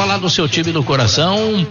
falar do seu time do coração.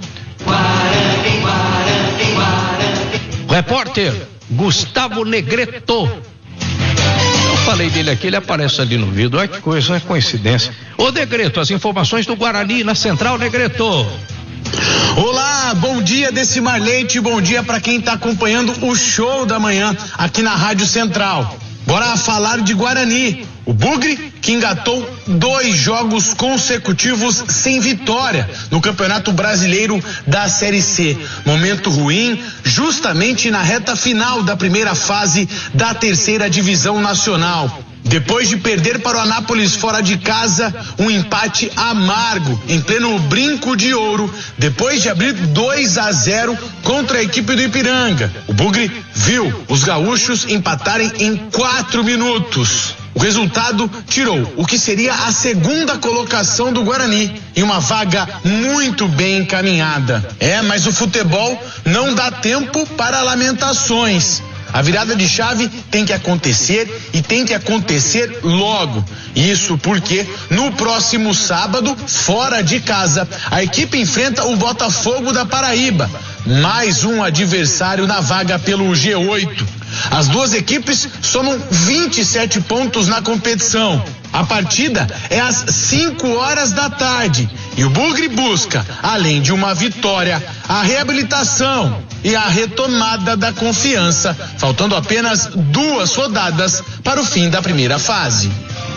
Repórter Gustavo Negretto. Eu falei dele aqui, ele aparece ali no vídeo. Olha que coisa, é coincidência. Ô Negretto, as informações do Guarani na Central, Negretto. Olá, bom dia Decimar Leite, bom dia para quem está acompanhando o show da manhã aqui na Rádio Central. Bora falar de Guarani. O Bugre, que engatou 2 jogos consecutivos sem vitória no Campeonato Brasileiro da Série C. Momento ruim, justamente na reta final da primeira fase da 3ª Divisão Nacional. Depois de perder para o Anápolis fora de casa, um empate amargo em pleno Brinco de Ouro, depois de abrir 2-0 contra a equipe do Ipiranga. O Bugre viu os gaúchos empatarem em 4 minutos. O resultado tirou o que seria a 2ª colocação do Guarani em uma vaga muito bem encaminhada. Mas o futebol não dá tempo para lamentações. A virada de chave tem que acontecer e tem que acontecer logo. Isso porque no próximo sábado, fora de casa, a equipe enfrenta o Botafogo da Paraíba, mais um adversário na vaga pelo G8. As duas equipes somam 27 pontos na competição. A partida é às 5 horas da tarde e o Bugre busca, além de uma vitória, a reabilitação e a retomada da confiança, faltando apenas 2 rodadas para o fim da primeira fase.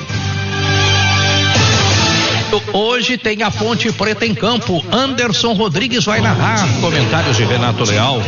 Hoje tem a Ponte Preta em campo. Anderson Rodrigues vai narrar. Comentários de Renato Leal.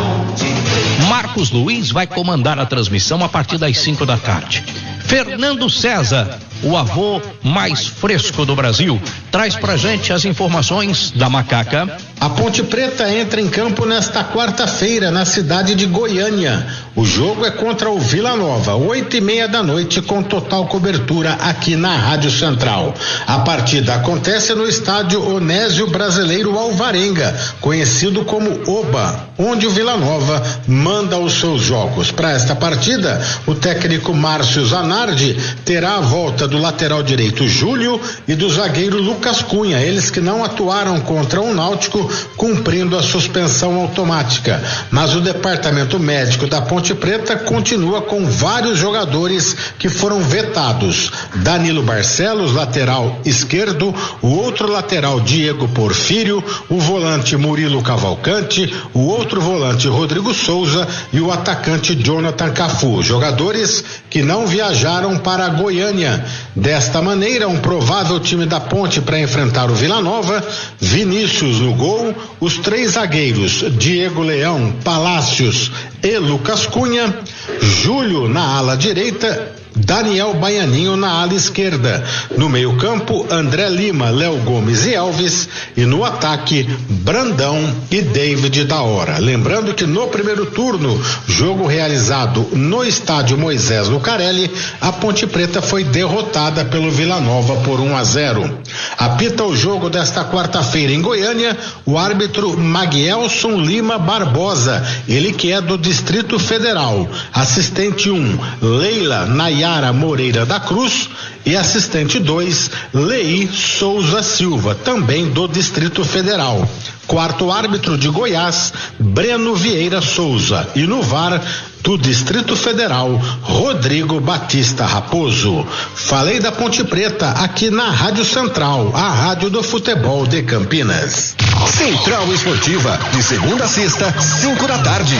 Marcos Luiz vai comandar a transmissão a partir das 5 da tarde. Fernando César, o avô mais fresco do Brasil, traz pra gente as informações da Macaca. A Ponte Preta entra em campo nesta quarta-feira na cidade de Goiânia. O jogo é contra o Vila Nova, 8:30 da noite, com total cobertura aqui na Rádio Central. A partida acontece no estádio Onésio Brasileiro Alvarenga, conhecido como Oba, onde o Vila Nova manda os seus jogos. Para esta partida, o técnico Márcio Zanardi terá a volta do lateral direito Júlio e do zagueiro Lucas Cunha, eles que não atuaram contra o Náutico, cumprindo a suspensão automática. Mas o departamento médico da Ponte Preta continua com vários jogadores que foram vetados. Danilo Barcelos, lateral esquerdo, o outro lateral Diego Porfírio, o volante Murilo Cavalcante, o outro volante Rodrigo Souza e o atacante Jonathan Cafu, jogadores que não viajaram para Goiânia. Desta maneira, um provável time da Ponte para enfrentar o Vila Nova: Vinícius no gol, os 3 zagueiros Diego Leão, Palácios e Lucas Cunha, Júlio na ala direita, Daniel Baianinho na ala esquerda. No meio-campo, André Lima, Léo Gomes e Elvis. E no ataque, Brandão e David da Hora. Lembrando que no primeiro turno, jogo realizado no estádio Moisés Lucarelli, a Ponte Preta foi derrotada pelo Vila Nova por 1-0. Apita o jogo desta quarta-feira em Goiânia o árbitro Maguelson Lima Barbosa, ele que é do Distrito Federal. Assistente 1, Leila Nayara Moreira da Cruz, e assistente 2, Lei Souza Silva, também do Distrito Federal. Quarto árbitro de Goiás, Breno Vieira Souza, e no VAR do Distrito Federal, Rodrigo Batista Raposo. Falei da Ponte Preta aqui na Rádio Central, a rádio do futebol de Campinas. Central Esportiva, de segunda a sexta, 5 da tarde.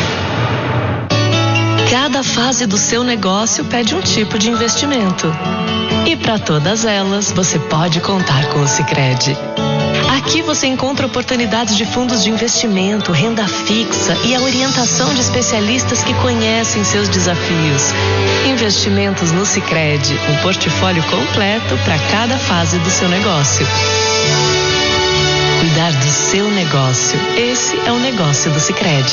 Cada fase do seu negócio pede um tipo de investimento. E para todas elas, você pode contar com o Sicredi. Aqui você encontra oportunidades de fundos de investimento, renda fixa e a orientação de especialistas que conhecem seus desafios. Investimentos no Sicredi, um portfólio completo para cada fase do seu negócio. Cuidar do seu negócio, esse é o negócio do Sicredi.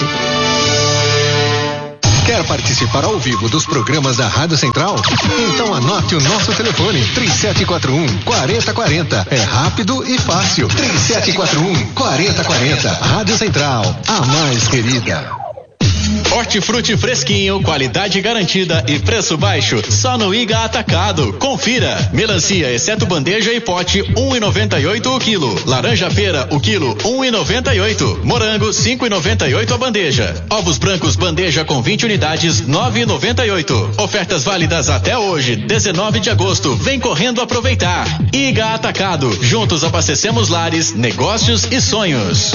Quer participar ao vivo dos programas da Rádio Central? Então anote o nosso telefone, 3741-4040. É rápido e fácil. 3741-4040. Rádio Central, a mais querida. Hortifruti fresquinho, qualidade garantida e preço baixo, só no Iga Atacado. Confira. Melancia, exceto bandeja e pote, 1,98 o quilo. Laranja pera, o quilo, 1,98. Morango, 5,98 a bandeja. Ovos brancos, bandeja com 20 unidades, 9,98. Ofertas válidas até hoje, 19 de agosto. Vem correndo aproveitar. Iga Atacado. Juntos abastecemos lares, negócios e sonhos.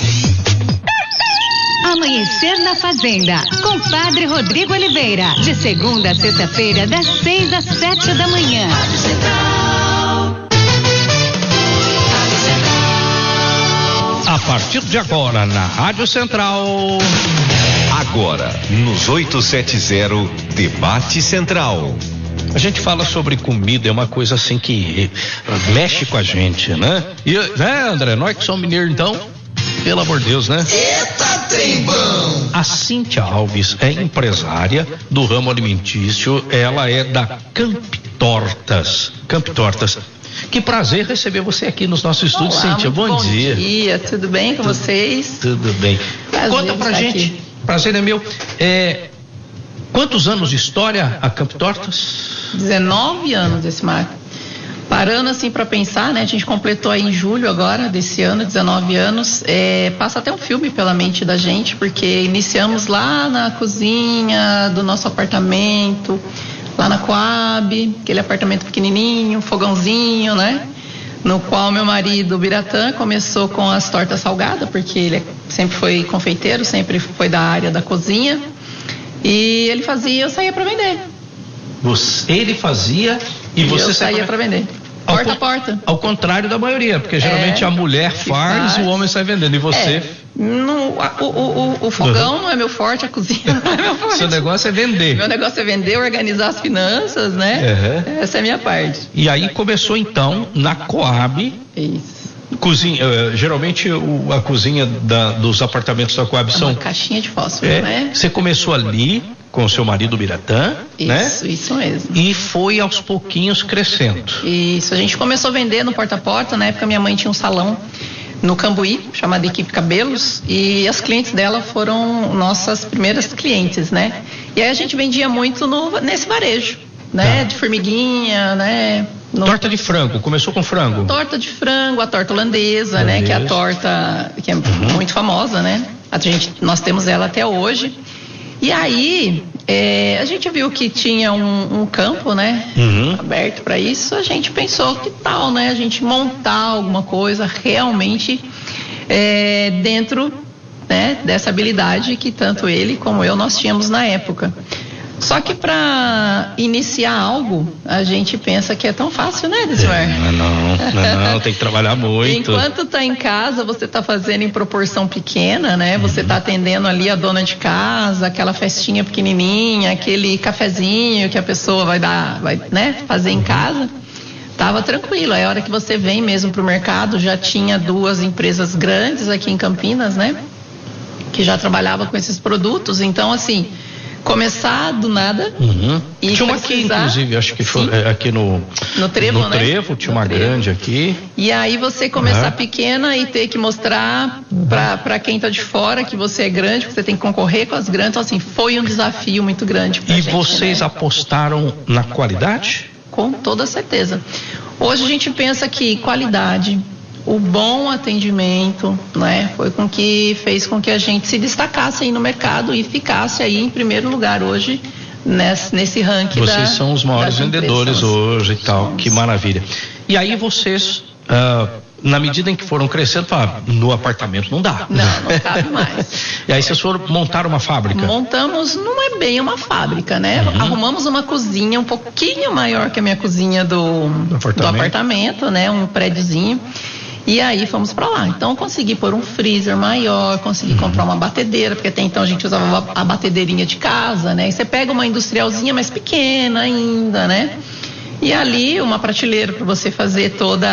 Amanhecer na Fazenda, com Padre Rodrigo Oliveira, de segunda a sexta-feira, das 6 às 7 da manhã. A partir de agora, na Rádio Central. Agora, nos 870, Debate Central. A gente fala sobre comida, é uma coisa assim que mexe com a gente, né? E, né, André, nós que somos mineiros, então, pelo amor de Deus, né? Eita, trem bom! A Cíntia Alves é empresária do ramo alimentício, ela é da Camp Tortas. Que prazer receber você aqui nos nossos estúdios, Cíntia. Bom dia. Bom dia, tudo bem com vocês? Tudo bem. Prazer. Conta pra gente, aqui. Prazer é meu. Quantos anos de história a Camp Tortas? 19 anos esse marco. Parando assim para pensar, né? A gente completou aí em julho agora desse ano, 19 anos. Passa até um filme pela mente da gente, porque iniciamos lá na cozinha do nosso apartamento, lá na Coab, aquele apartamento pequenininho, fogãozinho, né? No qual meu marido, Biratã, começou com as tortas salgadas, porque ele sempre foi confeiteiro, sempre foi da área da cozinha. E ele fazia, eu saía para vender. Ele fazia e você eu saía para vender. Porta a porta. Ao contrário da maioria, porque geralmente a mulher faz e o homem sai vendendo. E você? O fogão não é meu forte, a cozinha não é meu forte. Seu negócio é vender. Meu negócio é vender, organizar as finanças, né? Uhum. Essa é a minha parte. E aí começou então na Coab. Isso. Cozinha, geralmente a cozinha dos apartamentos da Coab são... uma caixinha de fósforo, né? Você começou ali com o seu marido Biratã, né? Isso mesmo. E foi aos pouquinhos crescendo. Isso, a gente começou a vender no porta a porta. Na época minha mãe tinha um salão no Cambuí, chamado Equipe Cabelos, e as clientes dela foram nossas primeiras clientes, né? E aí a gente vendia muito nesse varejo, né? De formiguinha, né? Torta de frango, começou com frango? Torta de frango, a torta holandesa, né? Que é a torta que é muito famosa, né? Nós temos ela até hoje. E aí, a gente viu que tinha um campo, né? Aberto para isso. A gente pensou, que tal, né? A gente montar alguma coisa realmente dentro, né, dessa habilidade que tanto ele como eu nós tínhamos na época. Só que para iniciar algo, a gente pensa que é tão fácil, né, Desmar? Não, tem que trabalhar muito. Enquanto tá em casa, você tá fazendo em proporção pequena, né? Você tá atendendo ali a dona de casa, aquela festinha pequenininha, aquele cafezinho que a pessoa vai né, fazer em casa. Tava tranquilo. Aí a hora que você vem mesmo pro mercado, já tinha 2 empresas grandes aqui em Campinas, né? Que já trabalhava com esses produtos. Então, assim, começar do nada. E tinha uma aqui, inclusive, acho que foi aqui no Trevo, no Trevo, tinha uma grande aqui. E aí você começar pequena e ter que mostrar para quem tá de fora que você é grande, que você tem que concorrer com as grandes. Então, assim, foi um desafio muito grande pra gente. E vocês apostaram na qualidade? Com toda certeza. Hoje a gente pensa que qualidade, o bom atendimento, né, fez com que a gente se destacasse aí no mercado e ficasse aí em primeiro lugar hoje nesse ranking. Vocês são os maiores vendedores hoje e tal, que maravilha. E aí vocês, na medida em que foram crescendo, falaram, no apartamento não dá. Não cabe mais. E aí vocês foram montar uma fábrica? Montamos, não é bem uma fábrica, né? Arrumamos uma cozinha um pouquinho maior que a minha cozinha do apartamento, né? Um prédiozinho. E aí fomos para lá. Então consegui pôr um freezer maior, consegui comprar uma batedeira, porque até então a gente usava a batedeirinha de casa, né? E você pega uma industrialzinha mais pequena ainda, né? E ali uma prateleira para você fazer todo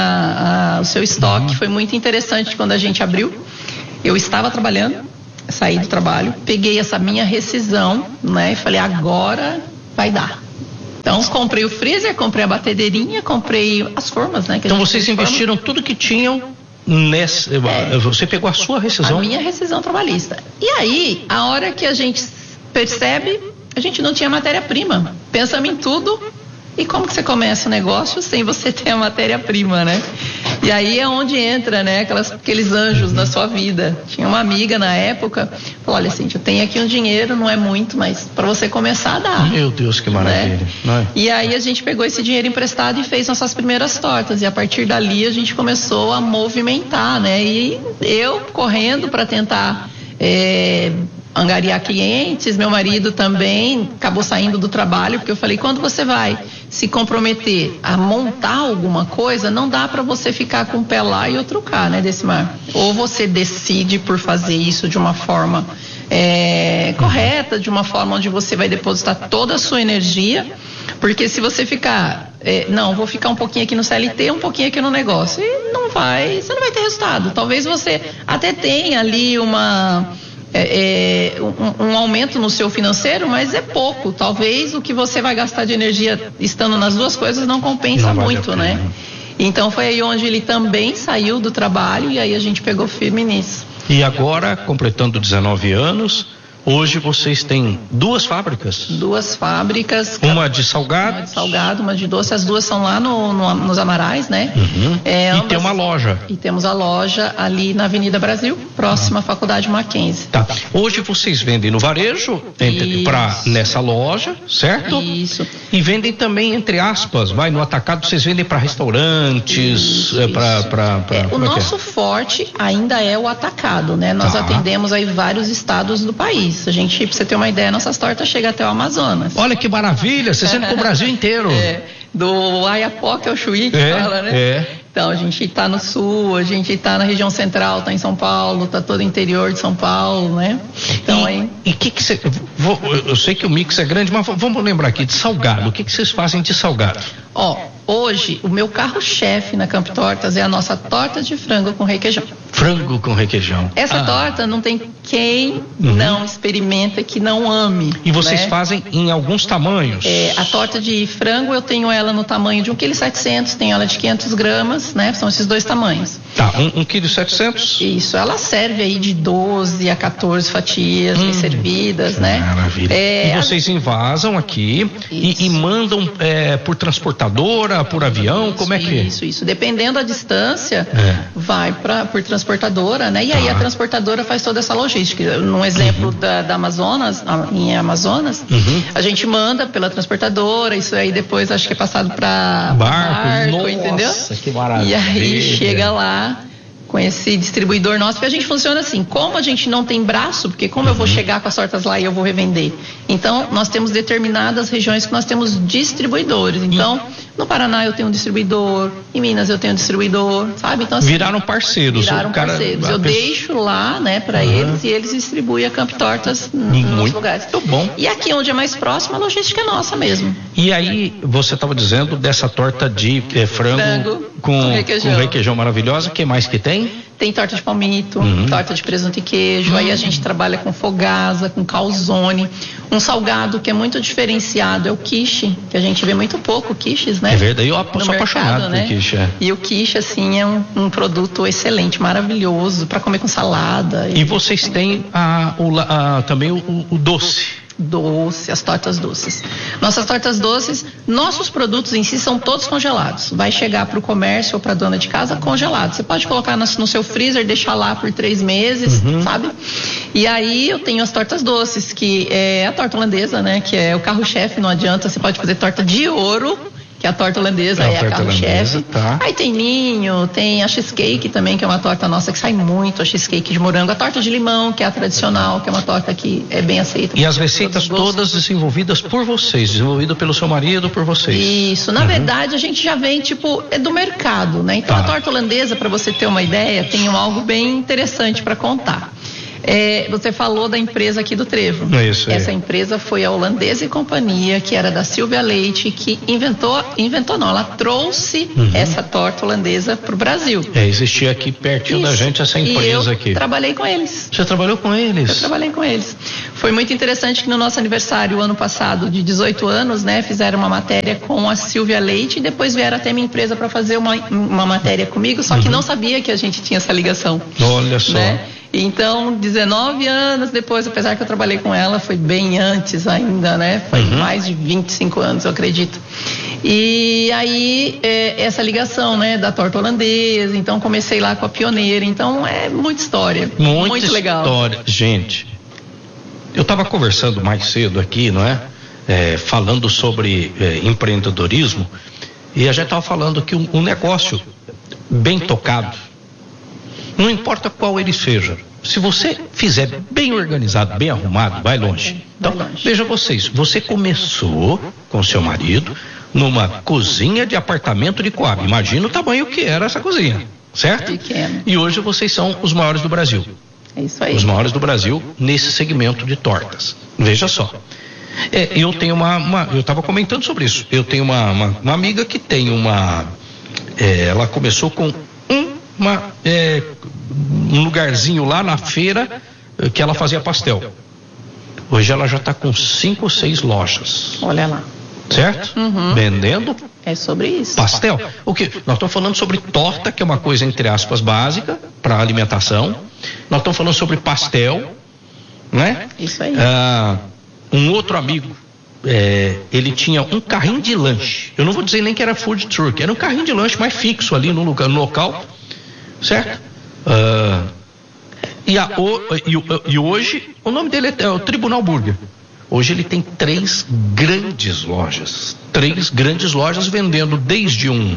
o seu estoque. Foi muito interessante quando a gente abriu. Eu estava trabalhando, saí do trabalho, peguei essa minha rescisão, né? E falei, agora vai dar. Então comprei o freezer, comprei a batedeirinha, comprei as formas, né? Então vocês investiram tudo que tinham nessa. Você pegou a sua rescisão? A minha rescisão trabalhista. E aí, a hora que a gente percebe, a gente não tinha matéria-prima. Pensamos em tudo. E como que você começa o negócio sem você ter a matéria-prima, né? E aí é onde entra, né, aqueles anjos na sua vida. Tinha uma amiga na época, falou, olha, Cíntia, eu tenho aqui um dinheiro, não é muito, mas para você começar a dar. Meu Deus, que maravilha. Né? E aí a gente pegou esse dinheiro emprestado e fez nossas primeiras tortas. E a partir dali a gente começou a movimentar, né? E eu correndo para tentar angariar clientes, meu marido também acabou saindo do trabalho, porque eu falei, quando você vai se comprometer a montar alguma coisa, não dá para você ficar com um pé lá e outro cá, né, Decimar? Ou você decide por fazer isso de uma forma correta, de uma forma onde você vai depositar toda a sua energia, porque se você ficar, não, vou ficar um pouquinho aqui no CLT, um pouquinho aqui no negócio, e você não vai ter resultado. Talvez você até tenha ali um aumento no seu financeiro, mas é pouco. Talvez o que você vai gastar de energia estando nas duas coisas não compensa muito, né? Então foi aí onde ele também saiu do trabalho e aí a gente pegou firme nisso. E agora, completando 19 anos, hoje vocês têm 2 fábricas? 2 fábricas. Uma de salgado? Uma de salgado, uma de doce. As 2 são lá nos Amarais, né? Uhum. E tem uma loja. E temos a loja ali na Avenida Brasil, próxima à Faculdade Mackenzie. Tá. Hoje vocês vendem no varejo, nessa loja, certo? Isso. E vendem também, entre aspas, no atacado, vocês vendem para restaurantes, o nosso forte ainda é o atacado, né? Nós atendemos aí vários estados do país. A gente, pra você ter uma ideia, nossas tortas chegam até o Amazonas. Olha que maravilha, você sendo pro Brasil inteiro. Do Ayapoca ao Chuí, que fala, né? Então, a gente tá no sul, a gente tá na região central, tá em São Paulo, tá todo o interior de São Paulo, né? Então, e que você... Eu sei que o mix é grande, mas vamos lembrar aqui de salgado. O que vocês fazem de salgado? Hoje, o meu carro-chefe na Camp Tortas é a nossa torta de frango com requeijão. Frango com requeijão. Essa torta não tem quem não experimenta, que não ame. E vocês fazem em alguns tamanhos? A torta de frango, eu tenho ela no tamanho de 1,7 kg, tenho ela de 500 gramas, né? São esses 2 tamanhos. Tá, 1,7 kg? Isso, ela serve aí de 12 a 14 fatias bem servidas, né? Maravilha. E vocês invasam aqui e mandam por transportadora, por avião, como é que é? Isso. Dependendo da distância, vai por transportadora, né? E aí a transportadora faz toda essa logística. Num exemplo da Amazonas, em Amazonas, a gente manda pela transportadora, isso aí depois acho que é passado para barco, entendeu? Nossa, que maravilha. E aí chega lá com esse distribuidor nosso, porque a gente funciona assim, como a gente não tem braço, porque como eu vou chegar com as tortas lá e eu vou revender, então nós temos determinadas regiões que nós temos distribuidores, então no Paraná eu tenho um distribuidor, em Minas eu tenho um distribuidor, sabe? Então, assim, viraram parceiros. Eu deixo lá, né, para eles e eles distribuem a Camp Tortas nos lugares. Muito bom. E aqui onde é mais próximo, a logística é nossa mesmo. E aí, você estava dizendo dessa torta de frango com requeijão maravilhosa, o que mais que tem? Tem torta de palmito, torta de presunto e queijo, aí a gente trabalha com fogasa, com calzone. Um salgado que é muito diferenciado é o quiche, que a gente vê muito pouco quiches, né? É verdade, eu sou apaixonado por quiche. E o quiche, assim, é um produto excelente, maravilhoso, para comer com salada. E vocês têm também o doce. As tortas doces. Nossas tortas doces, nossos produtos em si são todos congelados. Vai chegar para o comércio ou para a dona de casa congelado. Você pode colocar no seu freezer, deixar lá por 3 meses, sabe? E aí eu tenho as tortas doces, que é a torta holandesa, né? Que é o carro-chefe, não adianta. Você pode fazer torta de ouro, que é a torta holandesa, é a carro-chefe. Aí tem ninho, tem a cheesecake também, que é uma torta nossa que sai muito, a cheesecake de morango, a torta de limão, que é a tradicional, que é uma torta que é bem aceita. E as receitas todas desenvolvidas por vocês, desenvolvido pelo seu marido, por vocês. Isso, na verdade a gente já vem, do mercado, né? Então a torta holandesa, para você ter uma ideia, tem algo bem interessante para contar. Você falou da empresa aqui do Trevo. Essa empresa foi a Holandesa e Companhia, que era da Silvia Leite, que ela trouxe essa torta holandesa para o Brasil. Existia aqui pertinho da gente essa empresa aqui. Eu trabalhei com eles. Você trabalhou com eles? Eu trabalhei com eles. Foi muito interessante que no nosso aniversário, ano passado, de 18 anos, né, fizeram uma matéria com a Silvia Leite e depois vieram até minha empresa para fazer uma matéria comigo, só que não sabia que a gente tinha essa ligação. Olha só. Né? Então, 19 anos depois, apesar que eu trabalhei com ela, foi bem antes ainda, né? Foi mais de 25 anos, eu acredito. E aí, essa ligação, né, da torta holandesa, então comecei lá com a pioneira, então é muita história, muito legal. História, gente, eu estava conversando mais cedo aqui, não é? Falando sobre empreendedorismo, e a gente estava falando que um negócio bem tocado, não importa qual ele seja, se você fizer bem organizado, bem arrumado, vai longe. Então, veja vocês, você começou com seu marido numa cozinha de apartamento de Coab. Imagina o tamanho que era essa cozinha, certo? Pequeno. E hoje vocês são os maiores do Brasil. É isso aí. Os maiores do Brasil nesse segmento de tortas. Veja só. Eu tenho eu estava comentando sobre isso. Eu tenho uma amiga que tem ela começou com um lugarzinho lá na feira que ela fazia pastel. Hoje ela já está com 5 ou 6 lojas. Olha lá. Certo? Vendendo. É sobre isso. Pastel. O que? Nós estamos falando sobre torta, que é uma coisa entre aspas básica para alimentação. Nós estamos falando sobre pastel, né? Isso aí. Um outro amigo, ele tinha um carrinho de lanche. Eu não vou dizer nem que era food truck, era um carrinho de lanche mais fixo ali no local, certo? E hoje o nome dele é o Tribunal Burger. Hoje ele tem 3 grandes lojas vendendo desde um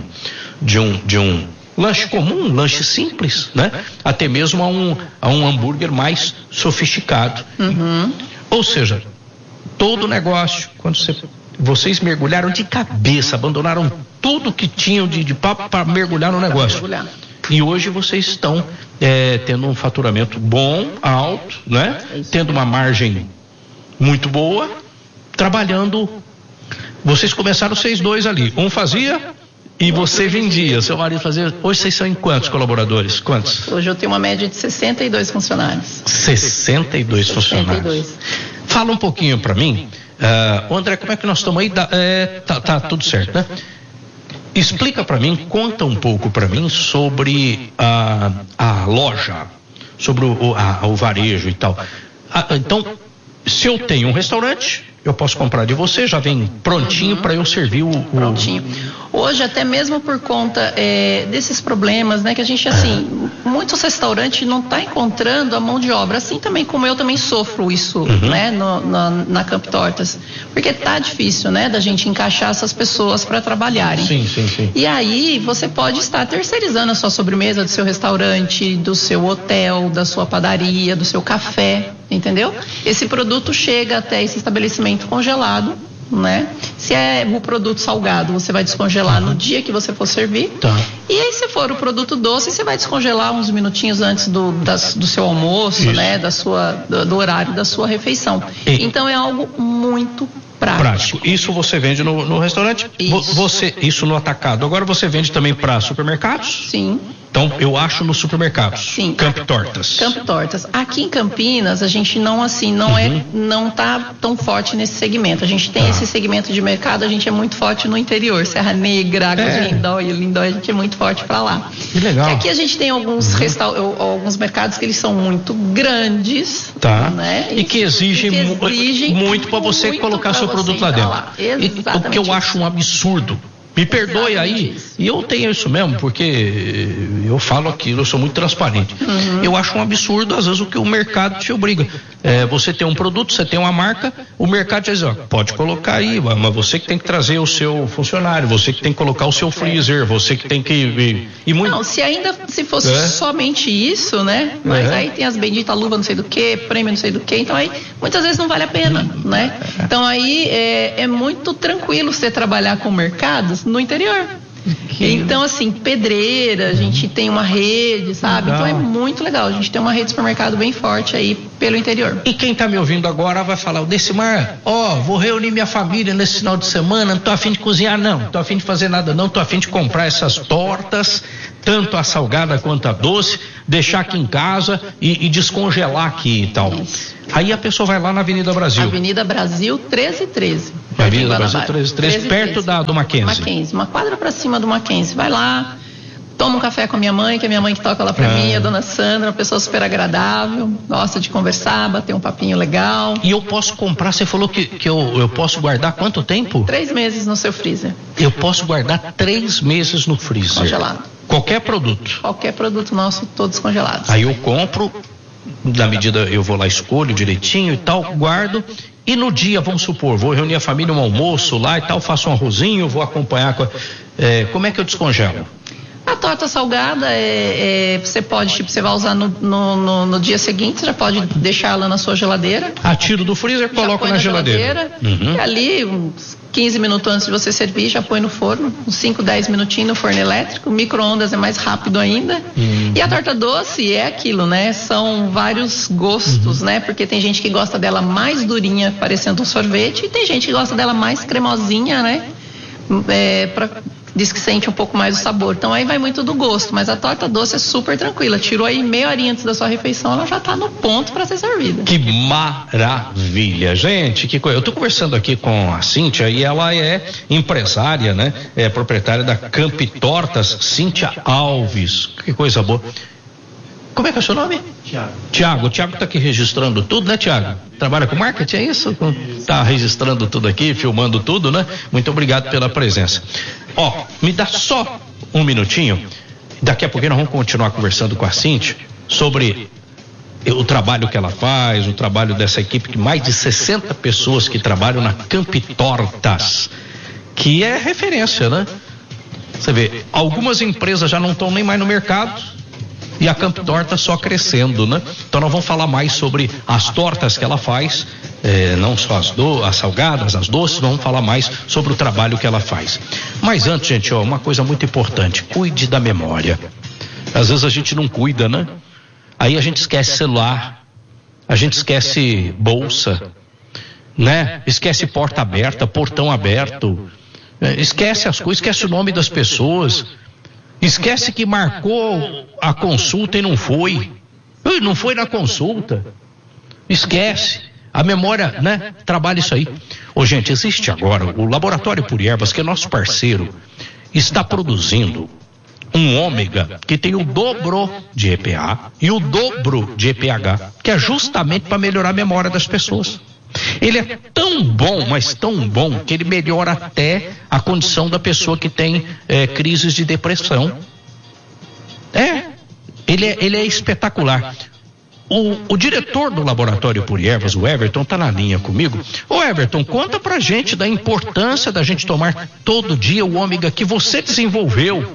lanche comum, um lanche simples, né? Até mesmo a um hambúrguer mais sofisticado. Ou seja, todo o negócio, quando vocês mergulharam de cabeça, abandonaram tudo que tinham de papo para mergulhar no negócio. E hoje vocês estão tendo um faturamento bom, alto, né? Tendo uma margem muito boa, trabalhando. Vocês começaram 6-2 ali. Um fazia e você vendia. Seu marido fazia. Hoje vocês são em quantos colaboradores? Quantos? Hoje eu tenho uma média de 62 funcionários. 62 funcionários. Fala um pouquinho para mim, André, como é que nós estamos aí? Tá tudo certo, né? Explica para mim, conta um pouco para mim sobre a loja, sobre o varejo e tal. Então, se eu tenho um restaurante, eu posso comprar de você, já vem prontinho para eu servir Prontinho. Hoje, até mesmo por conta desses problemas, né, que a gente, assim, muitos restaurantes não tá encontrando a mão de obra, assim também como eu também sofro isso, né, na Camp Tortas, porque tá difícil, né, da gente encaixar essas pessoas para trabalharem. Sim. E aí, você pode estar terceirizando a sua sobremesa do seu restaurante, do seu hotel, da sua padaria, do seu café, entendeu? Esse produto chega até esse estabelecimento congelado, né? Se é o produto salgado, você vai descongelar no dia que você for servir. Tá. E aí, se for o produto doce, você vai descongelar uns minutinhos antes do seu almoço, isso, né? Do horário da sua refeição. Então é algo muito prático. Isso você vende no restaurante? Isso no atacado. Agora você vende também para supermercados? Sim. Então, eu acho nos supermercados. Sim. Camp Tortas. Camp Tortas. Aqui em Campinas, a gente não tá tão forte nesse segmento. A gente tem esse segmento de mercado, a gente é muito forte no interior. Serra Negra, Águas de Lindóia, a gente é muito forte para lá. Que legal. Aqui a gente tem alguns mercados que eles são muito grandes. Tá. Né? E que exigem muito para você colocar seu produto lá dentro. O que eu acho um absurdo. Me perdoe aí, e eu tenho isso mesmo, porque eu falo aquilo, eu sou muito transparente. Eu acho um absurdo, às vezes, o que o mercado te obriga. Você tem um produto, você tem uma marca, o mercado te diz, pode colocar aí, mas você que tem que trazer o seu funcionário, você que tem que colocar o seu freezer, você que tem que... Não, se fosse somente isso, né? Mas aí tem as benditas luvas não sei do que, prêmio não sei do que, então aí muitas vezes não vale a pena, né? Então aí é muito tranquilo você trabalhar com mercados no interior. Então, assim, pedreira, a gente tem uma rede, sabe? Legal. Então é muito legal. A gente tem uma rede de supermercado bem forte aí pelo interior. E quem tá me ouvindo agora vai falar, o Decimar, vou reunir minha família nesse final de semana, não tô a fim de cozinhar não, tô a fim de fazer nada não, tô a fim de comprar essas tortas, tanto a salgada quanto a doce, deixar aqui em casa e descongelar aqui e tal. Isso. Aí a pessoa vai lá na Avenida Brasil. Avenida Brasil 1313. Avenida Brasil 1313, perto do Mackenzie. Mackenzie, uma quadra para cima do Mackenzie. Vai lá, tomo um café com a minha mãe, que é minha mãe que toca lá pra mim, a dona Sandra, uma pessoa super agradável, gosta de conversar, bater um papinho legal. E eu posso comprar, você falou que eu posso guardar quanto tempo? 3 meses no seu freezer. Eu posso guardar 3 meses no freezer. Congelado. Qualquer produto? Qualquer produto nosso, todos congelados. Aí eu compro, na medida eu vou lá, escolho direitinho e tal, guardo. E no dia, vamos supor, vou reunir a família, um almoço lá e tal, faço um arrozinho, vou acompanhar com como é que eu descongelo? A torta salgada você pode, tipo, você vai usar no dia seguinte, você já pode deixar ela na sua geladeira. Tiro do freezer, coloco na geladeira. E ali, uns 15 minutos antes de você servir, já põe no forno, uns 5, 10 minutinhos no forno elétrico. O micro-ondas é mais rápido ainda. E a torta doce é aquilo, né? São vários gostos, né? Porque tem gente que gosta dela mais durinha, parecendo um sorvete, e tem gente que gosta dela mais cremosinha, né? Diz que sente um pouco mais o sabor. Então aí vai muito do gosto, mas a torta doce é super tranquila. Tirou aí meia horinha antes da sua refeição, ela já está no ponto para ser servida. Que maravilha, gente, que coisa. Eu estou conversando aqui com a Cíntia e ela é empresária, né? É proprietária da Camp Tortas, Cíntia Alves. Que coisa boa. Como é que é o seu nome? Tiago. O Tiago está aqui registrando tudo, né, Tiago? Trabalha com marketing, é isso? Está registrando tudo aqui, filmando tudo, né? Muito obrigado pela presença. Me dá só um minutinho. Daqui a pouquinho nós vamos continuar conversando com a Cíntia sobre o trabalho que ela faz, o trabalho dessa equipe, que mais de 60 pessoas que trabalham na Camp Tortas, que é referência, né? Você vê, algumas empresas já não estão nem mais no mercado, e a Camp Tortas só crescendo, né? Então nós vamos falar mais sobre as tortas que ela faz, não só as salgadas, as doces, vamos falar mais sobre o trabalho que ela faz. Mas antes, gente, uma coisa muito importante, cuide da memória. Às vezes a gente não cuida, né? Aí a gente esquece celular, a gente esquece bolsa, né? Esquece porta aberta, portão aberto, esquece as coisas, esquece o nome das pessoas. Esquece que marcou a consulta e não foi. Não foi na consulta. Esquece. A memória, né? Trabalha isso aí. Gente, existe agora o Laboratório Puri Ervas, que é nosso parceiro, está produzindo um ômega que tem o dobro de EPA e o dobro de EPH, que é justamente para melhorar a memória das pessoas. Ele é tão bom, mas tão bom, que ele melhora até a condição da pessoa que tem crises de depressão. Ele é espetacular. O diretor do Laboratório Puri Ervas, o Everton, tá na linha comigo. Ô Everton, conta pra gente da importância da gente tomar todo dia o ômega que você desenvolveu.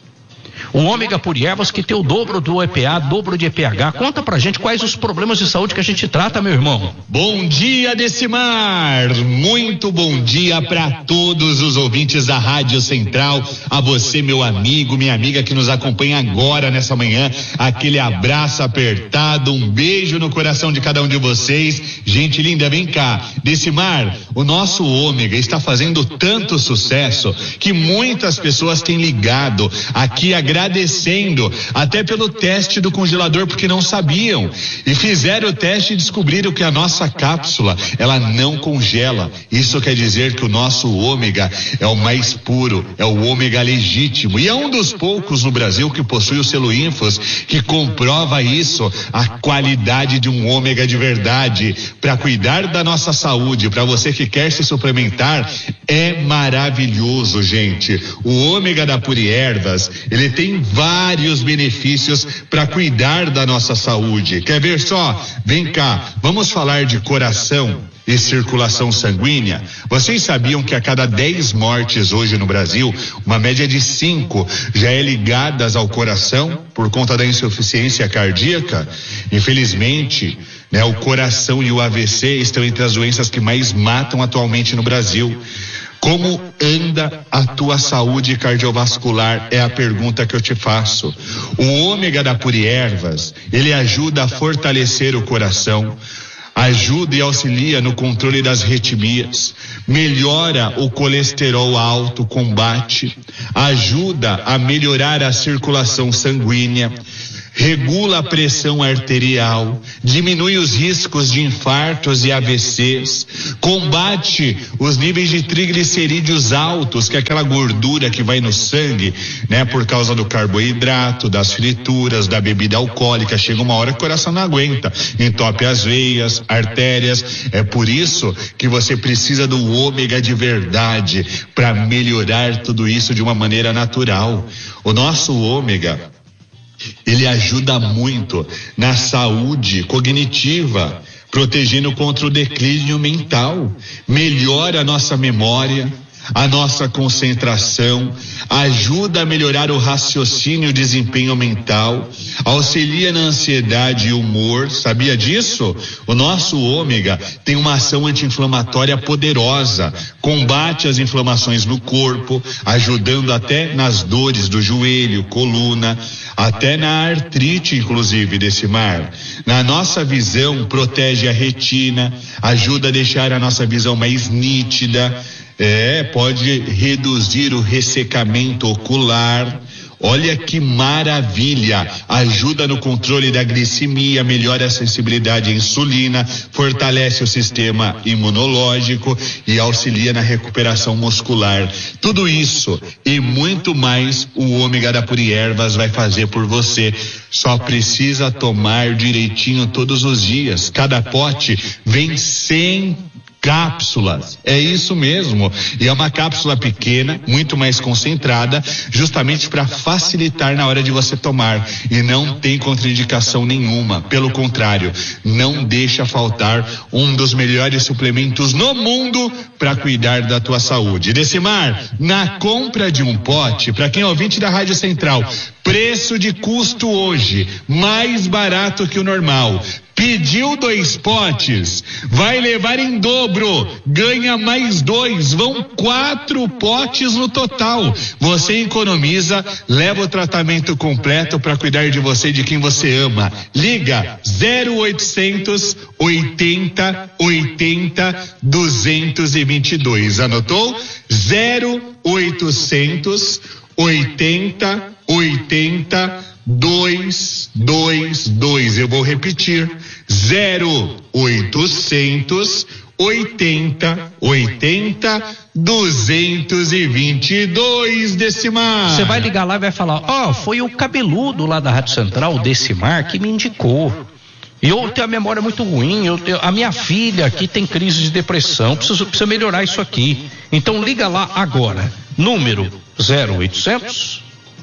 O ômega Puri Ervas, que tem o dobro do EPA, dobro de EPH. Conta pra gente quais os problemas de saúde que a gente trata, meu irmão. Bom dia, Decimar. Muito bom dia para todos os ouvintes da Rádio Central. A você, meu amigo, minha amiga que nos acompanha agora nessa manhã. Aquele abraço apertado, um beijo no coração de cada um de vocês. Gente linda, vem cá. Decimar, o nosso ômega está fazendo tanto sucesso que muitas pessoas têm ligado aqui agradecendo até pelo teste do congelador, porque não sabiam e fizeram o teste e descobriram que a nossa cápsula, ela não congela. Isso quer dizer que o nosso ômega é o mais puro, é o ômega legítimo e é um dos poucos no Brasil que possui o selo Infos, que comprova isso, a qualidade de um ômega de verdade. Para cuidar da nossa saúde, para você que quer se suplementar, é maravilhoso, gente. O ômega da Puri Ervas, ele tem vários benefícios para cuidar da nossa saúde. Quer ver só? Vem cá, vamos falar de coração e circulação sanguínea. Vocês sabiam que a cada 10 mortes hoje no Brasil, uma média de 5 já é ligadas ao coração por conta da insuficiência cardíaca? Infelizmente, o coração e o AVC estão entre as doenças que mais matam atualmente no Brasil. Como anda a tua saúde cardiovascular? É a pergunta que eu te faço. O ômega da Puri Ervas, ele ajuda a fortalecer o coração, ajuda e auxilia no controle das arritmias, melhora o colesterol alto, combate, ajuda a melhorar a circulação sanguínea, regula a pressão arterial, diminui os riscos de infartos e AVCs, combate os níveis de triglicerídeos altos, que é aquela gordura que vai no sangue, né, por causa do carboidrato, das frituras, da bebida alcoólica. Chega uma hora que o coração não aguenta, entope as veias, artérias. É por isso que você precisa do ômega de verdade para melhorar tudo isso de uma maneira natural. O nosso ômega, ele ajuda muito na saúde cognitiva, protegendo contra o declínio mental, melhora a nossa memória, a nossa concentração, ajuda a melhorar o raciocínio e o desempenho mental, auxilia na ansiedade e humor. Sabia disso? O nosso ômega tem uma ação anti-inflamatória poderosa, combate as inflamações no corpo, ajudando até nas dores do joelho, coluna, até na artrite, inclusive, Decimar. Na nossa visão, protege a retina, ajuda a deixar a nossa visão mais nítida. Pode reduzir o ressecamento ocular. Olha que maravilha! Ajuda no controle da glicemia, melhora a sensibilidade à insulina, fortalece o sistema imunológico e auxilia na recuperação muscular. Tudo isso e muito mais o ômega da Puri Ervas vai fazer por você. Só precisa tomar direitinho todos os dias. Cada pote vem 100 cápsulas, é isso mesmo, e é uma cápsula pequena, muito mais concentrada, justamente para facilitar na hora de você tomar, e não tem contraindicação nenhuma, pelo contrário, não deixa faltar um dos melhores suplementos no mundo para cuidar da tua saúde. Decimar, na compra de um pote, para quem é ouvinte da Rádio Central, preço de custo hoje, mais barato que o normal. Pediu 2 potes, vai levar em dobro, ganha mais 2, vão 4 potes no total. Você economiza, leva o tratamento completo para cuidar de você e de quem você ama. Liga 0800 80 80 222. Anotou? 0800 80 80 222. Eu vou repetir: 0800 80 80 222. Decimar. Você vai ligar lá e vai falar: foi o cabeludo lá da Rádio Central, o Decimar, que me indicou. E eu tenho a memória muito ruim, a minha filha aqui tem crise de depressão, preciso melhorar isso aqui. Então liga lá agora, número 0800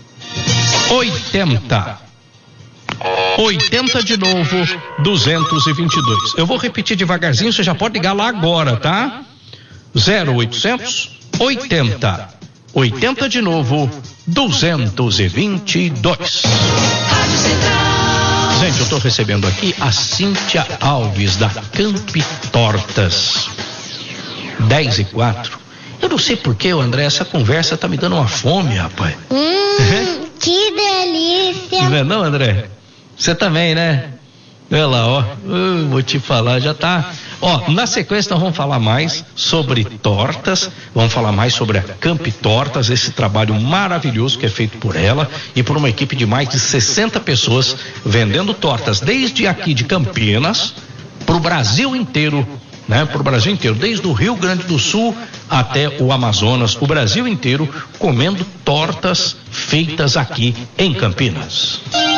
80 de novo 222. Eu vou repetir devagarzinho, você já pode ligar lá agora, tá? 0800 80 de novo 222. Gente, eu tô recebendo aqui a Cíntia Alves da Campi Tortas 10:04. Eu não sei porquê, André, essa conversa tá me dando uma fome, rapaz. Que delícia. Não é não, André? Você também, né? Olha lá, vou te falar, já tá. Na sequência nós vamos falar mais sobre tortas, vamos falar mais sobre a Campi Tortas, esse trabalho maravilhoso que é feito por ela e por uma equipe de mais de 60 pessoas vendendo tortas desde aqui de Campinas pro Brasil inteiro, né? Pro Brasil inteiro, desde o Rio Grande do Sul até o Amazonas, o Brasil inteiro comendo tortas feitas aqui em Campinas.